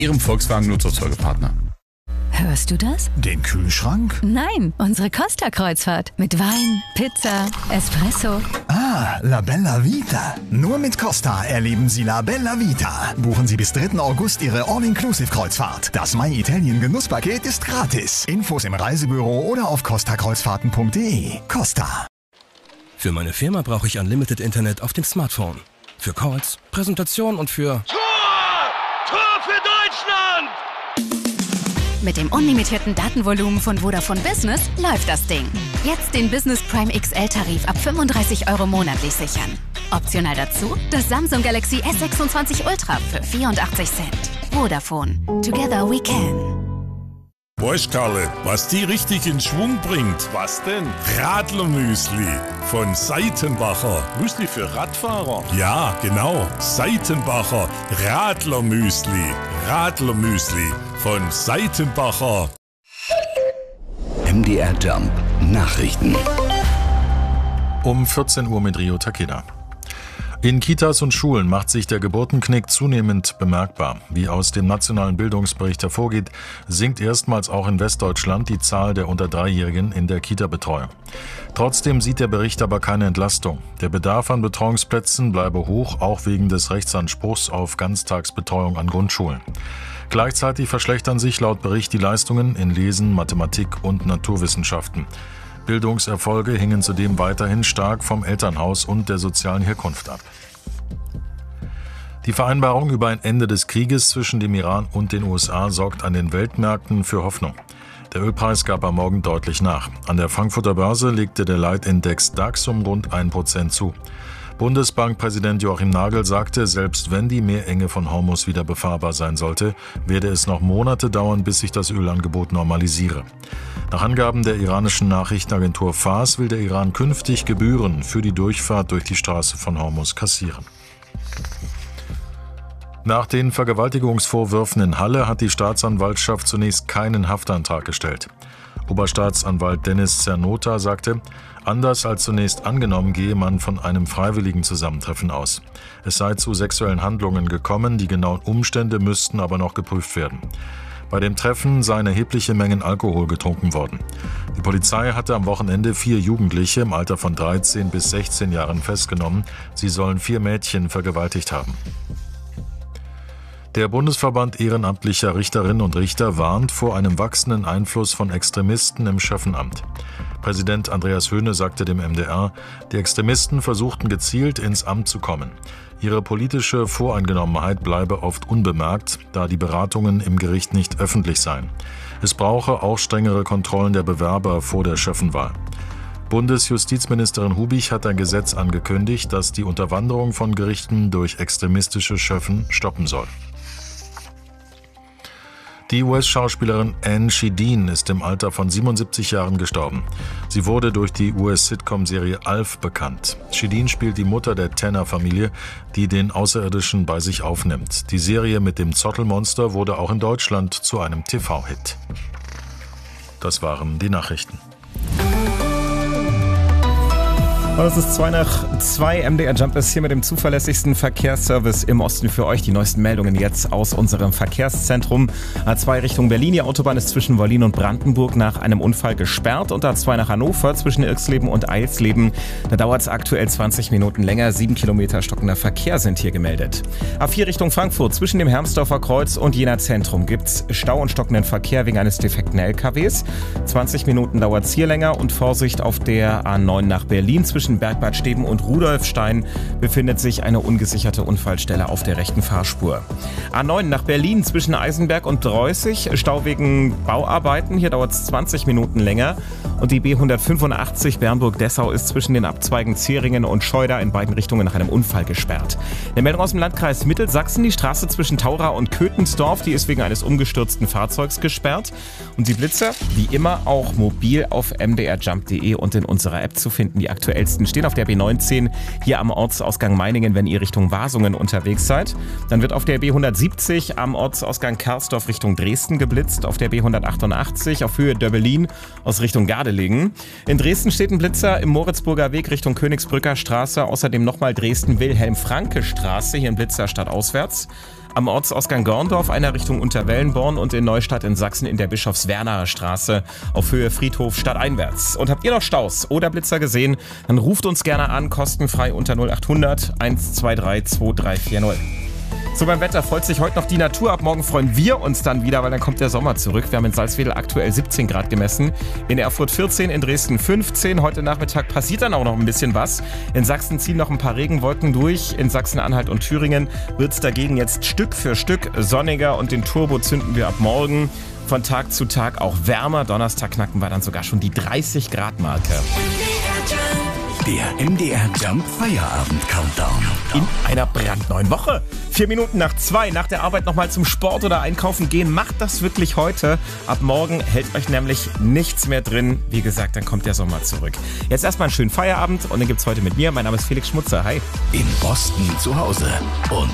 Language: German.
Ihrem Volkswagen-Nutzfahrzeugepartner. Hörst du das? Den Kühlschrank? Nein, unsere Costa-Kreuzfahrt. Mit Wein, Pizza, Espresso. Ah, La Bella Vita. Nur mit Costa erleben Sie La Bella Vita. Buchen Sie bis 3. August Ihre All-Inclusive-Kreuzfahrt. Das My Italien Genusspaket ist gratis. Infos im Reisebüro oder auf costakreuzfahrten.de. Costa. Für meine Firma brauche ich Unlimited Internet auf dem Smartphone. Für Calls, Präsentation und für... Tor für Deutschland! Mit dem unlimitierten Datenvolumen von Vodafone Business läuft das Ding. Jetzt den Business Prime XL-Tarif ab 35 € monatlich sichern. Optional dazu das Samsung Galaxy S26 Ultra für 84 Cent. Vodafone. Together we can. Weißt Karle, was die richtig in Schwung bringt? Was denn? Radlermüsli von Seitenbacher. Müsli für Radfahrer? Ja, genau. Seitenbacher Radlermüsli. Radlermüsli von Seitenbacher. MDR Jump Nachrichten. Um 14 Uhr mit Rio Takeda. In Kitas und Schulen macht sich der Geburtenknick zunehmend bemerkbar. Wie aus dem nationalen Bildungsbericht hervorgeht, sinkt erstmals auch in Westdeutschland die Zahl der unter 3-Jährigen in der Kita-Betreuung. Trotzdem sieht der Bericht aber keine Entlastung. Der Bedarf an Betreuungsplätzen bleibe hoch, auch wegen des Rechtsanspruchs auf Ganztagsbetreuung an Grundschulen. Gleichzeitig verschlechtern sich laut Bericht die Leistungen in Lesen, Mathematik und Naturwissenschaften. Bildungserfolge hingen zudem weiterhin stark vom Elternhaus und der sozialen Herkunft ab. Die Vereinbarung über ein Ende des Krieges zwischen dem Iran und den USA sorgt an den Weltmärkten für Hoffnung. Der Ölpreis gab am Morgen deutlich nach. An der Frankfurter Börse legte der Leitindex DAX um rund 1% zu. Bundesbankpräsident Joachim Nagel sagte, selbst wenn die Meerenge von Hormuz wieder befahrbar sein sollte, werde es noch Monate dauern, bis sich das Ölangebot normalisiere. Nach Angaben der iranischen Nachrichtenagentur Fars will der Iran künftig Gebühren für die Durchfahrt durch die Straße von Hormuz kassieren. Nach den Vergewaltigungsvorwürfen in Halle hat die Staatsanwaltschaft zunächst keinen Haftantrag gestellt. Oberstaatsanwalt Dennis Zernota sagte, anders als zunächst angenommen gehe man von einem freiwilligen Zusammentreffen aus. Es sei zu sexuellen Handlungen gekommen, die genauen Umstände müssten aber noch geprüft werden. Bei dem Treffen seien erhebliche Mengen Alkohol getrunken worden. Die Polizei hatte am Wochenende 4 Jugendliche im Alter von 13 bis 16 Jahren festgenommen. Sie sollen 4 Mädchen vergewaltigt haben. Der Bundesverband ehrenamtlicher Richterinnen und Richter warnt vor einem wachsenden Einfluss von Extremisten im Schöffenamt. Präsident Andreas Höhne sagte dem MDR, die Extremisten versuchten gezielt ins Amt zu kommen. Ihre politische Voreingenommenheit bleibe oft unbemerkt, da die Beratungen im Gericht nicht öffentlich seien. Es brauche auch strengere Kontrollen der Bewerber vor der Schöffenwahl. Bundesjustizministerin Hubich hat ein Gesetz angekündigt, das die Unterwanderung von Gerichten durch extremistische Schöffen stoppen soll. Die US-Schauspielerin Anne Shedeen ist im Alter von 77 Jahren gestorben. Sie wurde durch die US-Sitcom-Serie Alf bekannt. Shedeen spielt die Mutter der Tanner-Familie, die den Außerirdischen bei sich aufnimmt. Die Serie mit dem Zottelmonster wurde auch in Deutschland zu einem TV-Hit. Das waren die Nachrichten. Und es ist 2:02. MDR Jump ist hier mit dem zuverlässigsten Verkehrsservice im Osten für euch. Die neuesten Meldungen jetzt aus unserem Verkehrszentrum. A2 Richtung Berlin. Die Autobahn ist zwischen Wollin und Brandenburg nach einem Unfall gesperrt. Und A2 nach Hannover zwischen Irxleben und Eilsleben. Da dauert es aktuell 20 Minuten länger. 7 Kilometer stockender Verkehr sind hier gemeldet. A4 Richtung Frankfurt zwischen dem Hermsdorfer Kreuz und Jena Zentrum gibt es Stau und stockenden Verkehr wegen eines defekten LKWs. 20 Minuten dauert es hier länger. Und Vorsicht auf der A9 nach Berlin zwischen Bergbad Steben und Rudolfstein befindet sich eine ungesicherte Unfallstelle auf der rechten Fahrspur. A9 nach Berlin zwischen Eisenberg und Dreußig, Stau wegen Bauarbeiten. Hier dauert es 20 Minuten länger. Und die B185 Bernburg-Dessau ist zwischen den Abzweigen Zeringen und Scheuda in beiden Richtungen nach einem Unfall gesperrt. Eine Meldung aus dem Landkreis Mittelsachsen. Die Straße zwischen Taura und Köthensdorf, die ist wegen eines umgestürzten Fahrzeugs gesperrt. Und die Blitzer, wie immer auch mobil auf mdrjump.de und in unserer App zu finden. Die aktuellsten stehen auf der B19 hier am Ortsausgang Meiningen, wenn ihr Richtung Wasungen unterwegs seid. Dann wird auf der B170 am Ortsausgang Karsdorf Richtung Dresden geblitzt. Auf der B188 auf Höhe Döbbelin aus Richtung Gardelegen. In Dresden steht ein Blitzer im Moritzburger Weg Richtung Königsbrücker Straße. Außerdem nochmal Dresden-Wilhelm-Franke-Straße, hier ein Blitzer stadtauswärts. am Ortsausgang Gorndorf, einer Richtung Unterwellenborn und in Neustadt in Sachsen in der Bischofswerner Straße auf Höhe Friedhof stadteinwärts. Und habt ihr noch Staus oder Blitzer gesehen, dann ruft uns gerne an, kostenfrei unter 0800 123 2340. So, beim Wetter freut sich heute noch die Natur. Ab morgen freuen wir uns dann wieder, weil dann kommt der Sommer zurück. Wir haben in Salzwedel aktuell 17 Grad gemessen, in Erfurt 14, in Dresden 15. Heute Nachmittag passiert dann auch noch ein bisschen was. In Sachsen ziehen noch ein paar Regenwolken durch. In Sachsen-Anhalt und Thüringen wird es dagegen jetzt Stück für Stück sonniger und den Turbo zünden wir ab morgen. Von Tag zu Tag auch wärmer. Donnerstag knacken wir dann sogar schon die 30 Grad Marke. Der MDR Jump Feierabend Countdown. In einer brandneuen Woche. 4 Minuten nach 2, nach der Arbeit nochmal zum Sport oder einkaufen gehen. Macht das wirklich heute. Ab morgen hält euch nämlich nichts mehr drin. Wie gesagt, dann kommt der Sommer zurück. Jetzt erstmal einen schönen Feierabend und den gibt's heute mit mir. Mein Name ist Felix Schmutzer. Hi. In Boston zu Hause und